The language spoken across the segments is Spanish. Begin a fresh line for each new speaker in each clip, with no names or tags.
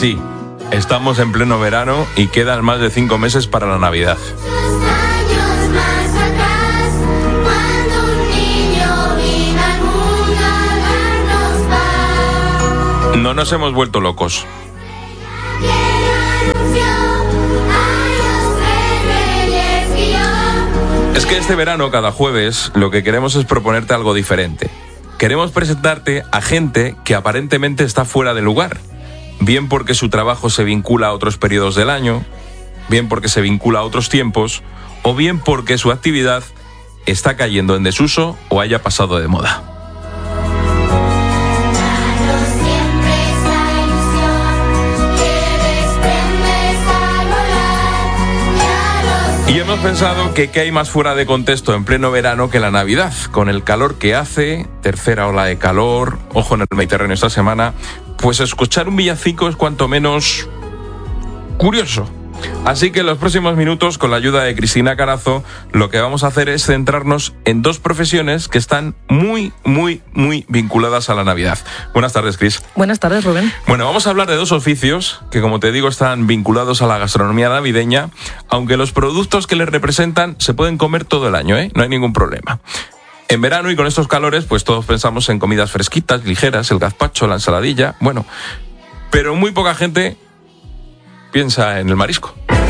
sí, estamos en pleno verano y quedan más de 5 meses para la Navidad. No nos hemos vuelto locos. Es que este verano, cada jueves, lo que queremos es proponerte algo diferente. Queremos presentarte a gente que aparentemente está fuera de lugar. Bien porque su trabajo se vincula a otros periodos del año, bien porque se vincula a otros tiempos, o bien porque su actividad está cayendo en desuso o haya pasado de moda. Y hemos pensado que qué hay más fuera de contexto en pleno verano que la Navidad, con el calor que hace, tercera ola de calor, ojo en el Mediterráneo esta semana, pues escuchar un villancico es cuanto menos curioso. Así que en los próximos minutos, con la ayuda de Cristina Carazo, lo que vamos a hacer es centrarnos en 2 profesiones que están muy vinculadas a la Navidad. Buenas tardes, Cris.
Buenas tardes, Rubén.
Bueno, vamos a hablar de 2 oficios que, como te digo, están vinculados a la gastronomía navideña, aunque los productos que les representan se pueden comer todo el año, no hay ningún problema. En verano y con estos calores, pues todos pensamos en comidas fresquitas, ligeras, el gazpacho, la ensaladilla, bueno, pero muy poca gente piensa en el marisco.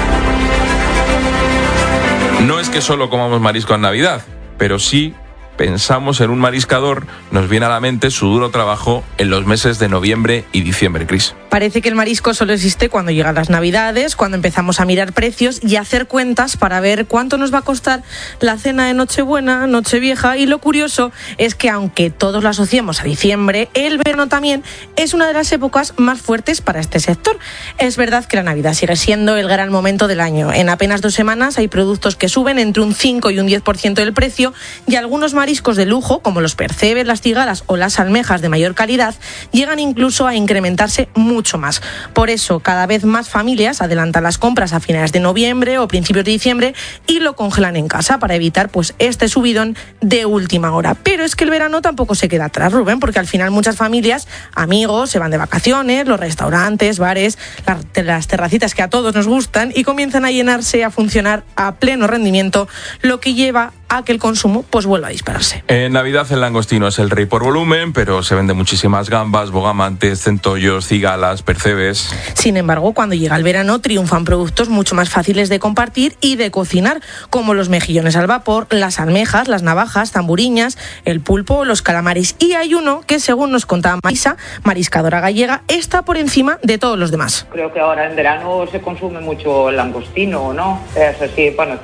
No es que solo comamos marisco en Navidad, pero sí pensamos en un mariscador, nos viene a la mente su duro trabajo en los meses de noviembre y diciembre, Cris.
Parece que el marisco solo existe cuando llegan las Navidades, cuando empezamos a mirar precios y hacer cuentas para ver cuánto nos va a costar la cena de Nochebuena, Nochevieja, y lo curioso es que aunque todos lo asociamos a diciembre, el verano también es una de las épocas más fuertes para este sector. Es verdad que la Navidad sigue siendo el gran momento del año. En apenas 2 semanas hay productos que suben entre un 5 y un 10% del precio y algunos mariscos de lujo, como los percebes, las cigalas o las almejas de mayor calidad, llegan incluso a incrementarse mucho más. Por eso, cada vez más familias adelantan las compras a finales de noviembre o principios de diciembre y lo congelan en casa para evitar pues este subidón de última hora. Pero es que el verano tampoco se queda atrás, Rubén, porque al final muchas familias, amigos, se van de vacaciones, los restaurantes, bares, las terracitas que a todos nos gustan y comienzan a llenarse, a funcionar a pleno rendimiento, lo que lleva a que el consumo pues vuelva a dispararse.
En Navidad el langostino es el rey por volumen, pero se venden muchísimas gambas, bogamantes, centollos, cigalas, percebes.
Sin embargo, cuando llega el verano triunfan productos mucho más fáciles de compartir y de cocinar, como los mejillones al vapor, las almejas, las navajas, tamburiñas, el pulpo, los calamares. Y hay uno que, según nos contaba Marisa, mariscadora gallega, está por encima de todos los demás.
Creo que ahora en verano se consume mucho el langostino, ¿no? Eso sí, bueno,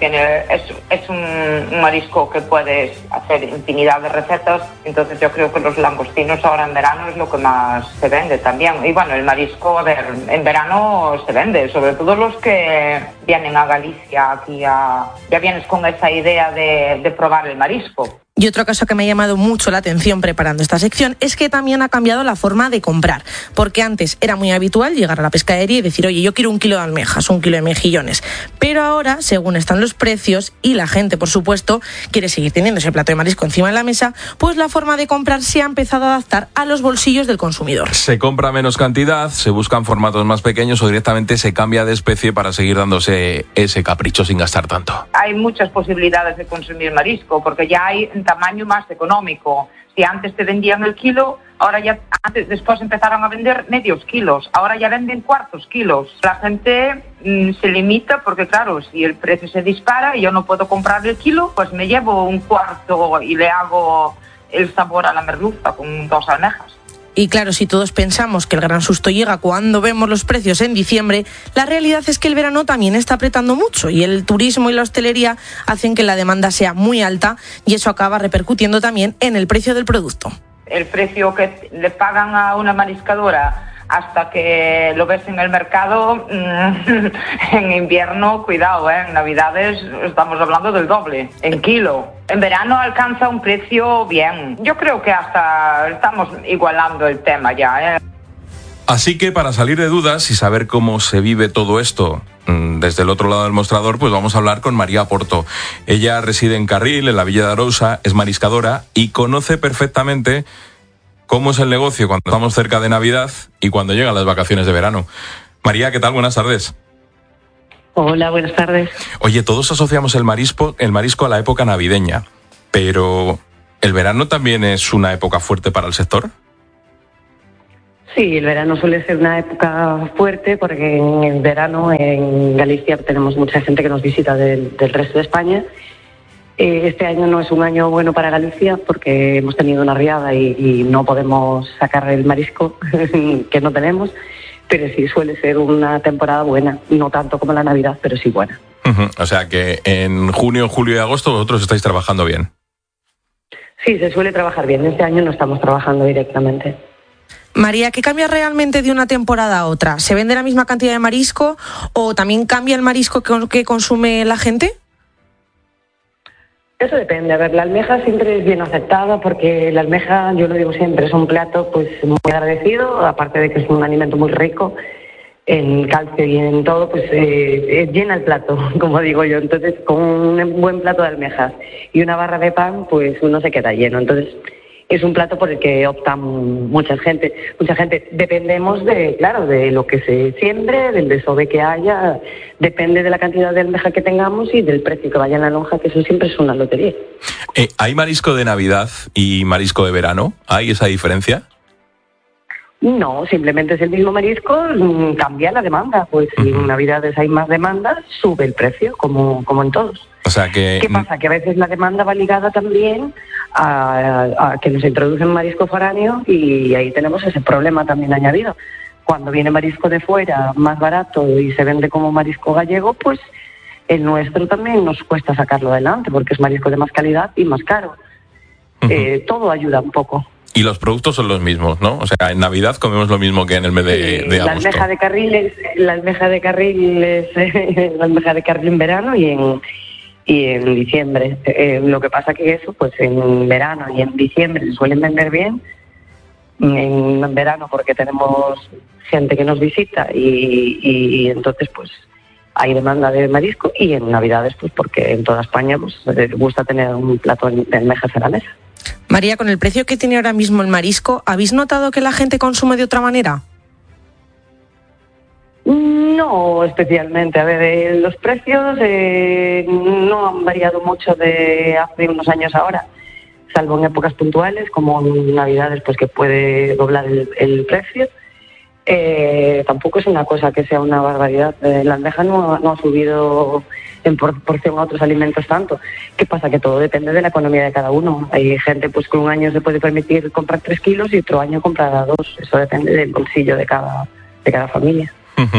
es un marisco que puedes hacer infinidad de recetas, entonces yo creo que los langostinos ahora en verano es lo que más se vende también. Y bueno, el marisco, a ver, en verano se vende, sobre todo los que vienen a Galicia, aquí ya vienes con esa idea de probar el marisco.
Y otra cosa que me ha llamado mucho la atención preparando esta sección es que también ha cambiado la forma de comprar, porque antes era muy habitual llegar a la pescadería y decir, oye, yo quiero 1 kilo de almejas, 1 kilo de mejillones, pero ahora, según están los precios y la gente, por supuesto, quiere seguir teniendo ese plato de marisco encima de la mesa, pues la forma de comprar se ha empezado a adaptar a los bolsillos del consumidor.
Se compra menos cantidad, se buscan formatos más pequeños o directamente se cambia de especie para seguir dándose ese capricho sin gastar tanto.
Hay muchas posibilidades de consumir marisco, porque ya hay tamaño más económico. Si antes te vendían el kilo, después empezaron a vender medios kilos, ahora ya venden cuartos kilos. La gente se limita porque, claro, si el precio se dispara y yo no puedo comprar el kilo, pues me llevo un cuarto y le hago el sabor a la merluza con 2 almejas.
Y claro, si todos pensamos que el gran susto llega cuando vemos los precios en diciembre, la realidad es que el verano también está apretando mucho y el turismo y la hostelería hacen que la demanda sea muy alta y eso acaba repercutiendo también en el precio del producto.
El precio que le pagan a una mariscadora hasta que lo ves en el mercado, en invierno, cuidado, en Navidades estamos hablando del doble, en kilo. En verano alcanza un precio bien. Yo creo que hasta estamos igualando el tema ya.
Así que para salir de dudas y saber cómo se vive todo esto desde el otro lado del mostrador, pues vamos a hablar con María Porto. Ella reside en Carril, en la Villa de Arousa, es mariscadora y conoce perfectamente cómo es el negocio cuando estamos cerca de Navidad y cuando llegan las vacaciones de verano. María, ¿qué tal? Buenas tardes.
Hola, buenas tardes.
Oye, todos asociamos el marisco a la época navideña, pero ¿el verano también es una época fuerte para el sector?
Sí, el verano suele ser una época fuerte porque en el verano en Galicia tenemos mucha gente que nos visita del resto de España. Este año no es un año bueno para Galicia porque hemos tenido una riada y no podemos sacar el marisco que no tenemos, pero sí suele ser una temporada buena, no tanto como la Navidad, pero sí buena.
O sea que en junio, julio y agosto vosotros estáis trabajando bien.
Sí, se suele trabajar bien. Este año no estamos trabajando directamente.
María, ¿qué cambia realmente de una temporada a otra? ¿Se vende la misma cantidad de marisco o también cambia el marisco que consume la gente?
Eso depende. A ver, la almeja siempre es bien aceptada porque la almeja, yo lo digo siempre, es un plato pues muy agradecido, aparte de que es un alimento muy rico en calcio y en todo, pues llena el plato, como digo yo. Entonces, con un buen plato de almejas y una barra de pan, pues uno se queda lleno. Entonces, es un plato por el que optan mucha gente. Dependemos de lo que se siembre, del desove que haya, depende de la cantidad de almeja que tengamos y del precio que vaya en la lonja, que eso siempre es una lotería.
¿Hay marisco de Navidad y marisco de verano? ¿Hay esa diferencia?
No, simplemente es el mismo marisco, cambia la demanda. Pues si en Navidades hay más demanda, sube el precio, como en todos.
O sea que...
¿Qué pasa? Que a veces la demanda va ligada también a que nos introducen marisco foráneo y ahí tenemos ese problema también añadido. Cuando viene marisco de fuera más barato y se vende como marisco gallego, pues el nuestro también nos cuesta sacarlo adelante porque es marisco de más calidad y más caro. Todo ayuda un poco.
Y los productos son los mismos, ¿no? O sea, en Navidad comemos lo mismo que en el mes de agosto.
La almeja de carril en verano y en diciembre. Lo que pasa que eso, pues en verano y en diciembre se suelen vender bien. En verano porque tenemos gente que nos visita y entonces pues hay demanda de marisco, y en Navidades pues porque en toda España pues les gusta tener un plato de almejas en la mesa.
María, con el precio que tiene ahora mismo el marisco, ¿habéis notado que la gente consume de otra manera?
No especialmente. A ver, los precios no han variado mucho de hace unos años ahora, salvo en épocas puntuales, como en Navidades, pues que puede doblar el precio. Tampoco es una cosa que sea una barbaridad. La almeja no ha subido en proporción a otros alimentos tanto. ¿Qué pasa? Que todo depende de la economía de cada uno. Hay gente pues que un año se puede permitir comprar 3 kilos y otro año comprar 2. Eso depende del bolsillo de cada familia.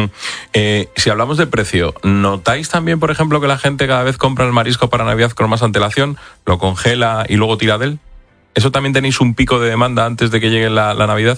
Si hablamos de precio, ¿notáis también, por ejemplo, que la gente cada vez compra el marisco para Navidad con más antelación, lo congela y luego tira de él? ¿Eso también tenéis un pico de demanda antes de que llegue la Navidad?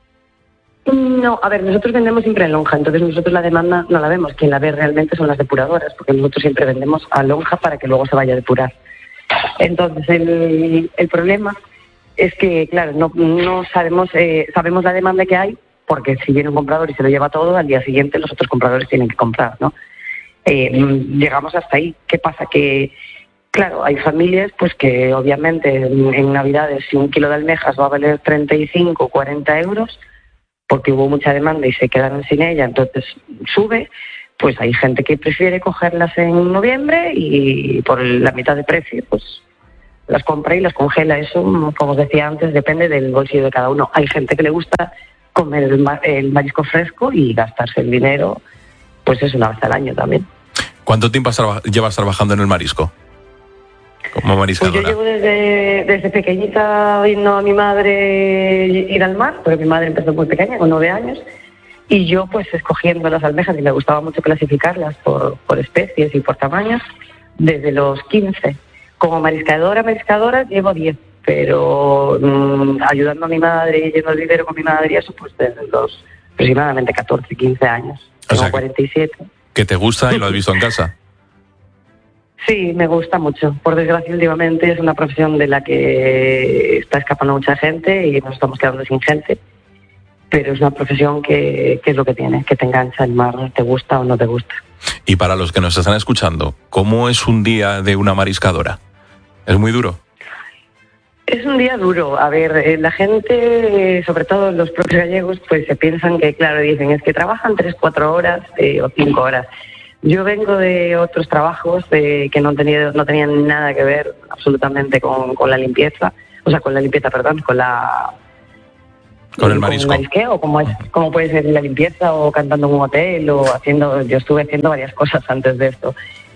No, a ver, nosotros vendemos siempre en lonja, entonces nosotros la demanda no la vemos. Quien la ve realmente son las depuradoras, porque nosotros siempre vendemos a lonja para que luego se vaya a depurar. Entonces el problema es que, claro, no sabemos la demanda que hay, porque si viene un comprador y se lo lleva todo, al día siguiente los otros compradores tienen que comprar, ¿no? Llegamos hasta ahí. ¿Qué pasa? Que, claro, hay familias pues que obviamente en Navidades, si un kilo de almejas va a valer 35 o 40 euros, porque hubo mucha demanda y se quedaron sin ella, entonces sube, pues hay gente que prefiere cogerlas en noviembre y por la mitad de precio, pues las compra y las congela. Eso, como os decía antes, depende del bolsillo de cada uno. Hay gente que le gusta comer el marisco fresco y gastarse el dinero, pues es una vez al año también.
¿Cuánto tiempo llevas trabajando en el marisco? Como mariscadora.
Pues yo llevo desde pequeñita viendo a mi madre ir al mar, porque mi madre empezó muy pequeña, con 9 años, y yo pues escogiendo las almejas, y me gustaba mucho clasificarlas por especies y por tamaños, desde los 15. Como mariscadora llevo 10, pero ayudando a mi madre y yendo al vivero con mi madre y eso, pues desde los aproximadamente 14, 15 años. Tengo 47.
¿Que te gusta y lo has visto en casa?
Sí, me gusta mucho. Por desgracia, últimamente es una profesión de la que está escapando mucha gente y nos estamos quedando sin gente. Pero es una profesión que es lo que tiene, que te engancha el mar, te gusta o no te gusta.
Y para los que nos están escuchando, ¿cómo es un día de una mariscadora? ¿Es muy duro?
Es un día duro. A ver, la gente, sobre todo los propios gallegos, pues se piensan que, claro, dicen, es que trabajan 3-4 horas o 5 horas. Yo vengo de otros trabajos que no tenían nada que ver absolutamente con la limpieza, con
el marisco.
Con el marisqueo, como puede ser la limpieza o cantando en un hotel yo estuve haciendo varias cosas antes de esto.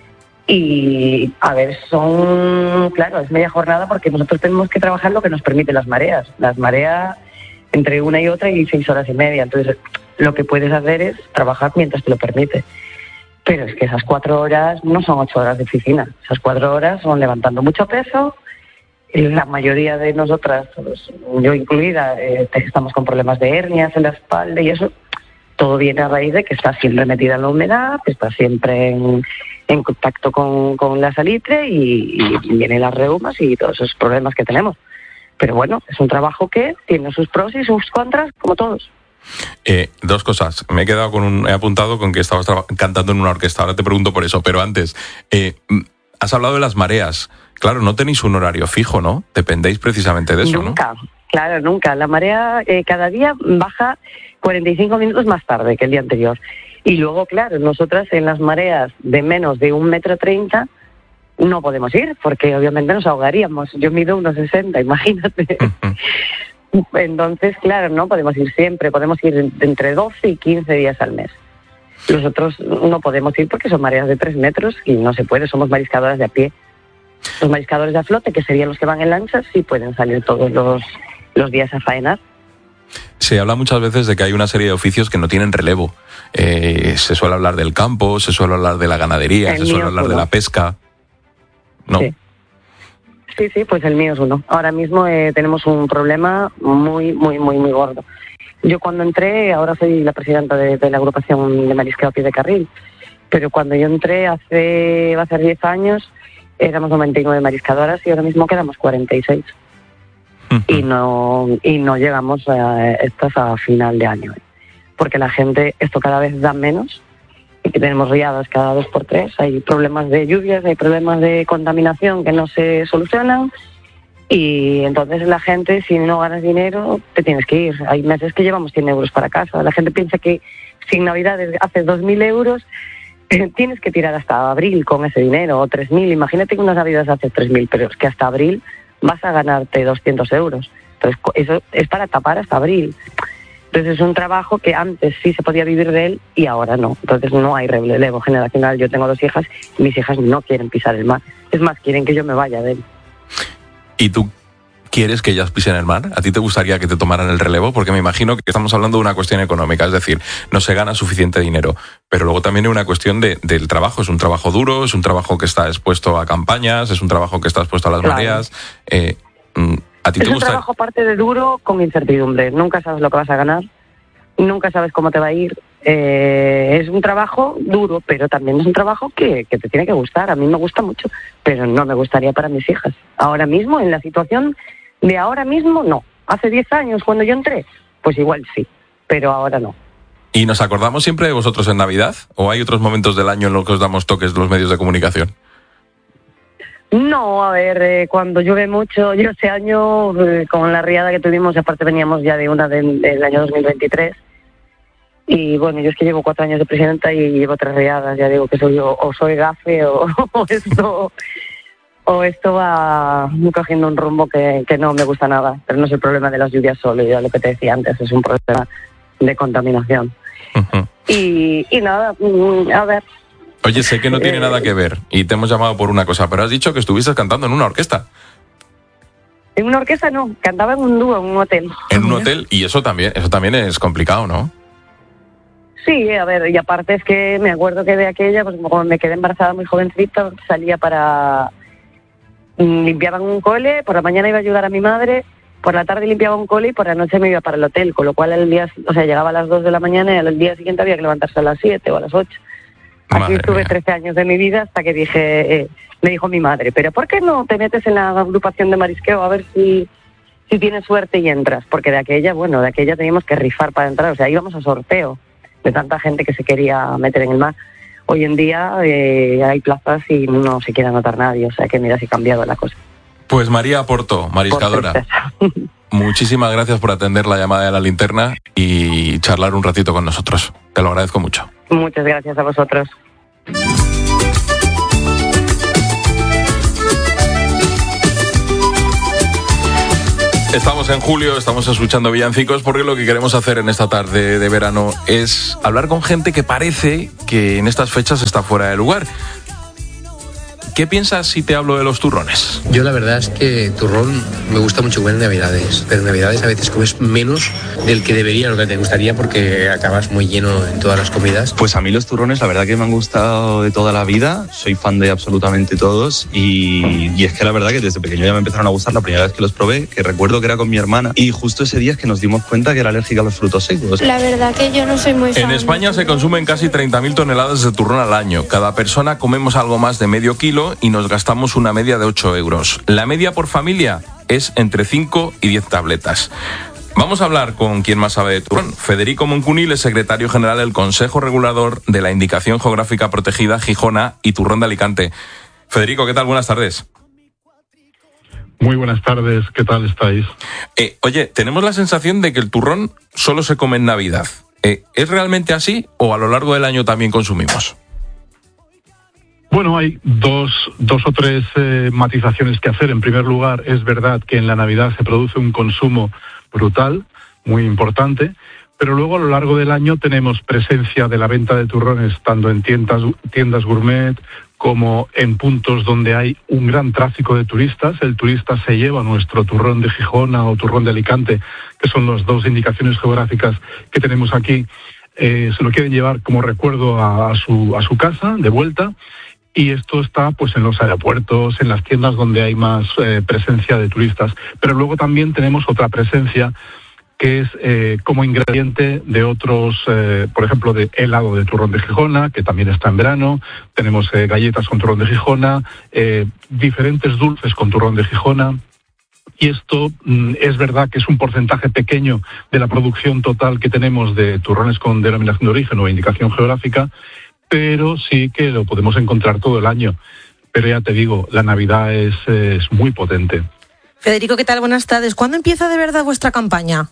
Y, a ver, claro, es media jornada porque nosotros tenemos que trabajar lo que nos permiten las mareas. Las mareas entre una y otra y 6 horas y media. Entonces, lo que puedes hacer es trabajar mientras te lo permite. Pero es que esas 4 horas no son 8 horas de oficina. Esas 4 horas son levantando mucho peso. La mayoría de nosotras, pues, yo incluida, estamos con problemas de hernias en la espalda y eso todo viene a raíz de que estás siempre metida en la humedad, que estás siempre en contacto con la salitre y vienen las reumas y todos esos problemas que tenemos. Pero bueno, es un trabajo que tiene sus pros y sus contras, como todos.
2 cosas. Me he quedado he apuntado con que estabas cantando en una orquesta. Ahora te pregunto por eso. Pero antes, has hablado de las mareas. Claro, no tenéis un horario fijo, ¿no? Dependéis precisamente de eso,
nunca,
¿no?
Claro, nunca. La marea cada día baja 45 minutos más tarde que el día anterior. Y luego, claro, nosotras en las mareas de menos de 1,30 m no podemos ir, porque obviamente nos ahogaríamos. Yo mido 1,60 m, imagínate. Entonces, claro, no podemos ir siempre, podemos ir entre 12 y 15 días al mes. Nosotros no podemos ir porque son mareas de 3 metros y no se puede, somos mariscadoras de a pie. Los mariscadores de a flote, que serían los que van en lanchas, sí pueden salir todos los días a faenar.
Se habla muchas veces de que hay una serie de oficios que no tienen relevo. Se suele hablar del campo, se suele hablar de la ganadería, se suele hablar de la pesca. ¿No?
Sí, pues el mío es uno. Ahora mismo tenemos un problema muy, muy, muy, muy gordo. Yo cuando entré, ahora soy la presidenta de la agrupación de marisqueo a pie de carril, pero cuando yo entré va a ser 10 años, éramos 99 mariscadoras y ahora mismo quedamos 46. Y no llegamos a final de año. Porque la gente, esto cada vez da menos, y que tenemos riadas cada 2 por 3, hay problemas de lluvias, hay problemas de contaminación que no se solucionan, y entonces la gente, si no ganas dinero, te tienes que ir. Hay meses que llevamos 100 euros para casa. La gente piensa que sin Navidades haces 2.000 euros, tienes que tirar hasta abril con ese dinero, o 3.000. Imagínate que unas Navidades haces 3.000, pero es que hasta abril vas a ganarte 200 euros. Entonces, eso es para tapar hasta abril. Entonces, es un trabajo que antes sí se podía vivir de él y ahora no. Entonces, no hay relevo generacional. Yo tengo 2 hijas y mis hijas no quieren pisar el mar. Es más, quieren que yo me vaya de él.
¿Y tú quieres que ellas pisen el mar? ¿A ti te gustaría que te tomaran el relevo? Porque me imagino que estamos hablando de una cuestión económica, es decir, no se gana suficiente dinero, pero luego también hay una cuestión del trabajo. Es un trabajo duro, es un trabajo que está expuesto a campañas, es un trabajo que está expuesto a las mareas. ¿A ti te gusta?
Es un trabajo aparte de duro con incertidumbre. Nunca sabes lo que vas a ganar, nunca sabes cómo te va a ir. Es un trabajo duro, pero también es un trabajo que te tiene que gustar. A mí me gusta mucho, pero no me gustaría para mis hijas. Ahora mismo, en la situación de ahora mismo, no. Hace 10 años, cuando yo entré, pues igual sí, pero ahora no.
¿Y nos acordamos siempre de vosotros en Navidad? ¿O hay otros momentos del año en los que os damos toques los medios de comunicación?
No, a ver, cuando llueve mucho, yo este año, con la riada que tuvimos, aparte veníamos ya de una del año 2023, y bueno, yo es que llevo 4 años de presidenta y llevo 3 riadas, ya digo que soy yo, o soy gafe o esto va cogiendo un rumbo que no me gusta nada, pero no es el problema de las lluvias solo, ya lo que te decía antes, es un problema de contaminación. Uh-huh. Y nada, a ver.
Oye, sé que no tiene nada que ver y te hemos llamado por una cosa, pero has dicho que estuviste cantando en una orquesta.
En una orquesta no, cantaba en un dúo, en un hotel.
En un hotel, y eso también es complicado, ¿no?
Sí, a ver, y aparte es que me acuerdo que de aquella, pues como me quedé embarazada muy jovencita, salía para... limpiaban un cole, por la mañana iba a ayudar a mi madre, por la tarde limpiaba un cole y por la noche me iba para el hotel, con lo cual llegaba a las 2 de la mañana y al día siguiente había que levantarse a las 7 o a las 8. Aquí estuve 13 años de mi vida hasta que me dijo mi madre, pero ¿por qué no te metes en la agrupación de marisqueo a ver si tienes suerte y entras? Porque de aquella teníamos que rifar para entrar, o sea, íbamos a sorteo de tanta gente que se quería meter en el mar. Hoy en día hay plazas y no se quiere anotar nadie, o sea que mira si ha cambiado la cosa.
Pues María Porto, mariscadora, muchísimas gracias por atender la llamada de La Linterna y charlar un ratito con nosotros. Te lo agradezco mucho.
Muchas gracias a vosotros.
Estamos en julio, estamos escuchando villancicos porque lo que queremos hacer en esta tarde de verano es hablar con gente que parece que en estas fechas está fuera de lugar. ¿Qué piensas si te hablo de los turrones?
Yo la verdad es que turrón me gusta mucho comer en Navidades, pero en Navidades a veces comes menos del que debería, lo que te gustaría, porque acabas muy lleno en todas las comidas.
Pues a mí los turrones la verdad que me han gustado de toda la vida, soy fan de absolutamente todos y es que la verdad que desde pequeño ya me empezaron a gustar la primera vez que los probé, que recuerdo que era con mi hermana y justo ese día es que nos dimos cuenta que era alérgica a los frutos secos.
La verdad que yo no soy muy fan.
En España se consumen casi 30.000 toneladas de turrón al año. Cada persona comemos algo más de medio kilo y nos gastamos una media de 8 euros. La media por familia es entre 5 y 10 tabletas. Vamos a hablar con quien más sabe de turrón. Federico Moncunil es secretario general del Consejo Regulador de la Indicación Geográfica Protegida Gijona y Turrón de Alicante. Federico, ¿qué tal? Buenas tardes.
Muy buenas tardes, ¿qué tal estáis?
Oye, tenemos la sensación de que el turrón solo se come en Navidad. ¿Es realmente así o a lo largo del año también consumimos?
Bueno, hay dos o tres matizaciones que hacer. En primer lugar, es verdad que en la Navidad se produce un consumo brutal, muy importante, pero luego a lo largo del año tenemos presencia de la venta de turrones tanto en tiendas gourmet como en puntos donde hay un gran tráfico de turistas. El turista se lleva nuestro turrón de Gijona o turrón de Alicante, que son las dos indicaciones geográficas que tenemos aquí, se lo quieren llevar como recuerdo a su casa, de vuelta. Y esto está pues en los aeropuertos, en las tiendas donde hay más presencia de turistas. Pero luego también tenemos otra presencia que es como ingrediente de otros, por ejemplo, de helado de turrón de Gijona, que también está en verano. Tenemos galletas con turrón de Gijona, diferentes dulces con turrón de Gijona. Y esto es verdad que es un porcentaje pequeño de la producción total que tenemos de turrones con denominación de origen o indicación geográfica, pero sí que lo podemos encontrar todo el año. Pero ya te digo, la Navidad es muy potente.
Federico, ¿qué tal? Buenas tardes. ¿Cuándo empieza de verdad vuestra campaña?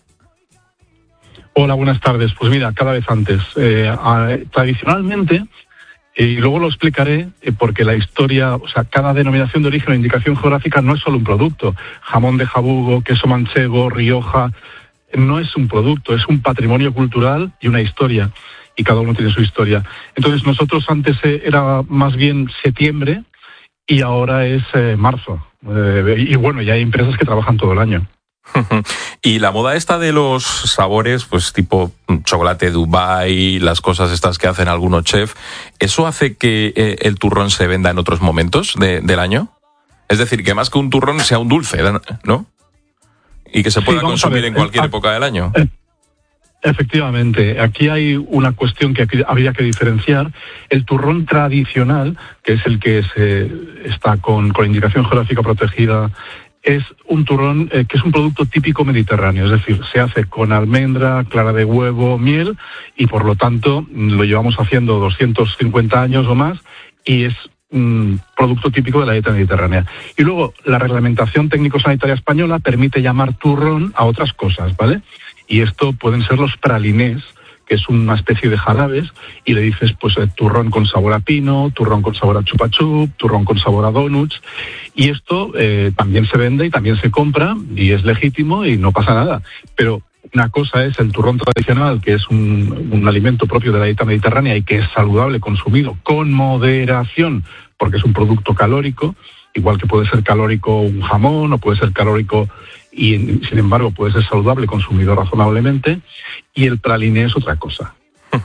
Hola, buenas tardes. Pues mira, cada vez antes. Tradicionalmente, y luego lo explicaré, porque la historia, o sea, cada denominación de origen o indicación geográfica no es solo un producto. Jamón de Jabugo, queso manchego, Rioja, no es un producto, es un patrimonio cultural y una historia. Y cada uno tiene su historia. Entonces nosotros antes era más bien septiembre y ahora es marzo. Y bueno, ya hay empresas que trabajan todo el año.
Y la moda esta de los sabores, pues tipo chocolate Dubai, las cosas estas que hacen algunos chefs, ¿eso hace que el turrón se venda en otros momentos del año? Es decir, que más que un turrón sea un dulce, ¿no? Y que se pueda consumir en cualquier época del año.
Efectivamente, aquí hay una cuestión que habría que diferenciar. El turrón tradicional, que es el que está con indicación geográfica protegida, es un turrón que es un producto típico mediterráneo, es decir, se hace con almendra, clara de huevo, miel, y por lo tanto lo llevamos haciendo 250 años o más, y es producto típico de la dieta mediterránea. Y luego, la reglamentación técnico-sanitaria española permite llamar turrón a otras cosas, ¿vale? Y esto pueden ser los pralinés, que es una especie de jarabes, y le dices pues turrón con sabor a pino, turrón con sabor a chupa chup, turrón con sabor a donuts, y esto también se vende y también se compra, y es legítimo y no pasa nada. Pero una cosa es el turrón tradicional, que es un alimento propio de la dieta mediterránea y que es saludable consumido con moderación, porque es un producto calórico, igual que puede ser calórico un jamón o puede ser calórico y sin embargo puede ser saludable consumido razonablemente, y el praliné es otra cosa.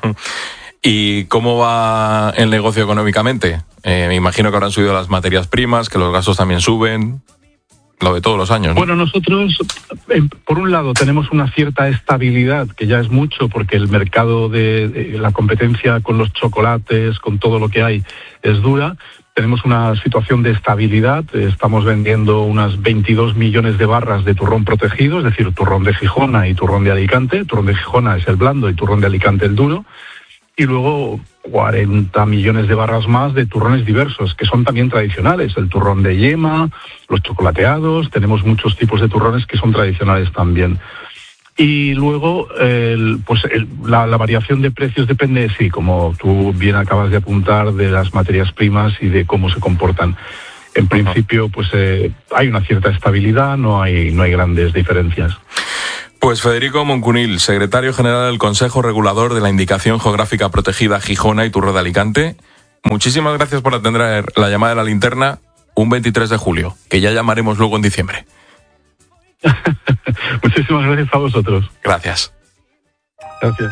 ¿Y cómo va el negocio económicamente? Me imagino que habrán subido las materias primas, que los gastos también suben, lo de todos los años, ¿no?
Bueno, nosotros, por un lado, tenemos una cierta estabilidad, que ya es mucho, porque el mercado de la competencia con los chocolates, con todo lo que hay, es dura. Tenemos una situación de estabilidad, estamos vendiendo unas 22 millones de barras de turrón protegido, es decir, turrón de Gijona y turrón de Alicante. Turrón de Gijona es el blando y turrón de Alicante el duro. y luego 40 millones de barras más de turrones diversos, que son también tradicionales. El turrón de yema, los chocolateados, tenemos muchos tipos de turrones que son tradicionales también. Y luego, la variación de precios depende, sí, como tú bien acabas de apuntar, de las materias primas y de cómo se comportan. En principio, hay una cierta estabilidad, no hay grandes diferencias.
Pues Federico Moncunil, secretario general del Consejo Regulador de la Indicación Geográfica Protegida Gijona y Turro de Alicante, muchísimas gracias por atender la llamada de la linterna un 23 de julio, que ya llamaremos luego en diciembre.
Muchísimas gracias a vosotros.
Gracias.
Gracias.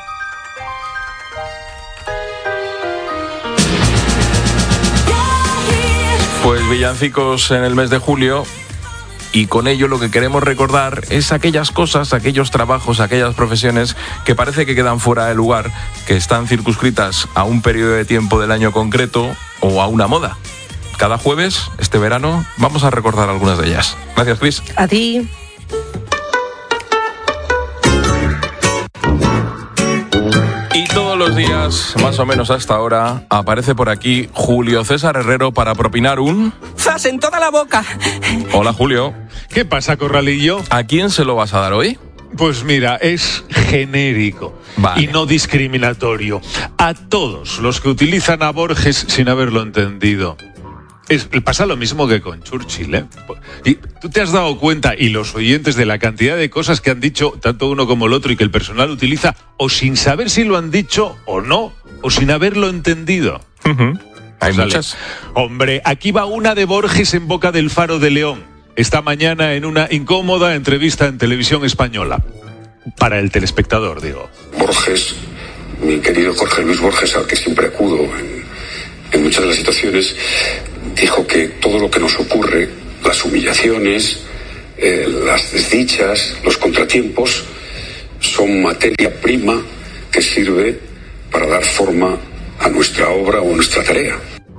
Pues villancicos en el mes de julio, y con ello lo que queremos recordar es aquellas cosas, aquellos trabajos, aquellas profesiones que parece que quedan fuera de lugar, que están circunscritas a un periodo de tiempo del año concreto o a una moda. Cada jueves, este verano, vamos a recordar algunas de ellas. Gracias, Cris.
A ti.
Y todos los días, más o menos hasta ahora, aparece por aquí Julio César Herrero para propinar un...
¡Zas en toda la boca!
Hola, Julio.
¿Qué pasa, Corralillo?
¿A quién se lo vas a dar hoy?
Pues mira, es genérico y no discriminatorio. A todos los que utilizan a Borges sin haberlo entendido. Pasa lo mismo que con Churchill, ¿eh? Y tú te has dado cuenta, y los oyentes, de la cantidad de cosas que han dicho tanto uno como el otro y que el personal utiliza, o sin saber si lo han dicho o no, o sin haberlo entendido.
Hay muchas.
Hombre, aquí va una de Borges en boca del Faro de León, esta mañana en una incómoda entrevista en Televisión Española. Para el telespectador, digo.
Borges, mi querido Jorge Luis Borges, al que siempre acudo en muchas de las situaciones, dijo que todo lo que nos ocurre, las humillaciones, las desdichas, los contratiempos, son materia prima que sirve para dar forma a nuestra obra o a nuestra tarea.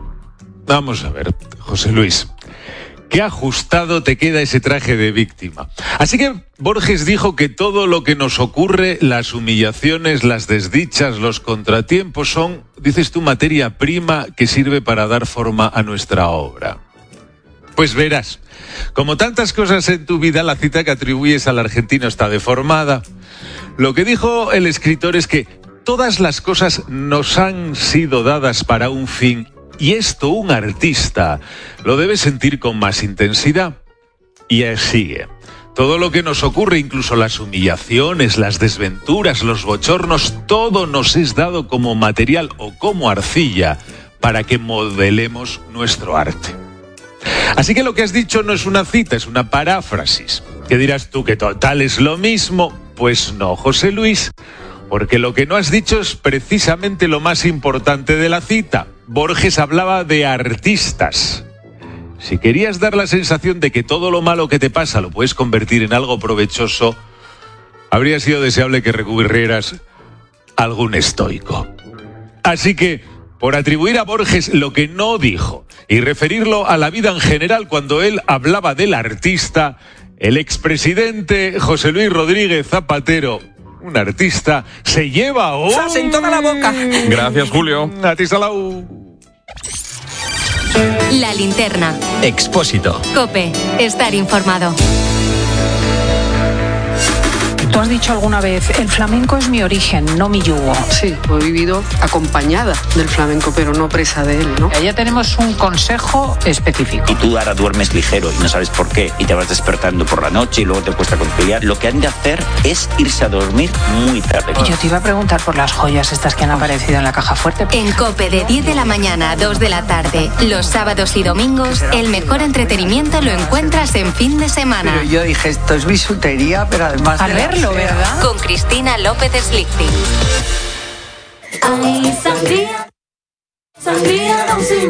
Vamos a ver, José Luis, qué ajustado te queda ese traje de víctima. Así que Borges dijo que todo lo que nos ocurre, las humillaciones, las desdichas, los contratiempos, son, dices tú, materia prima que sirve para dar forma a nuestra obra. Pues verás, como tantas cosas en tu vida, la cita que atribuyes al argentino está deformada. Lo que dijo el escritor es que todas las cosas nos han sido dadas para un fin, y esto un artista lo debe sentir con más intensidad. Y sigue. Todo lo que nos ocurre, incluso las humillaciones, las desventuras, los bochornos, todo nos es dado como material o como arcilla para que modelemos nuestro arte. Así que lo que has dicho no es una cita, es una paráfrasis. ¿Qué dirás tú? ¿Que total es lo mismo? Pues no, José Luis, porque lo que no has dicho es precisamente lo más importante de la cita. Borges hablaba de artistas. Si querías dar la sensación de que todo lo malo que te pasa lo puedes convertir en algo provechoso, habría sido deseable que recurrieras a algún estoico. Así que, por atribuir a Borges lo que no dijo y referirlo a la vida en general cuando él hablaba del artista, el expresidente José Luis Rodríguez Zapatero, un artista, se lleva un...
¡Zas en toda la boca!
Gracias, Julio.
A ti, Salau.
La linterna.
Expósito.
COPE. Estar informado.
Tú has dicho alguna vez, el flamenco es mi origen, no mi yugo.
Sí, he vivido acompañada del flamenco, pero no presa de él, ¿no?
Ya tenemos un consejo específico.
Y tú ahora duermes ligero y no sabes por qué, y te vas despertando por la noche y luego te cuesta conciliar. Lo que han de hacer es irse a dormir muy tarde.
Y yo te iba a preguntar por las joyas estas que han aparecido en la caja fuerte.
En COPE, de 10 de la mañana a 2 de la tarde, los sábados y domingos, el mejor entretenimiento lo encuentras en fin de semana.
Pero yo dije, esto es bisutería, pero además...
A verlo, ¿verdad?
Con Cristina López Slichting.
Ay, sangría, sangría,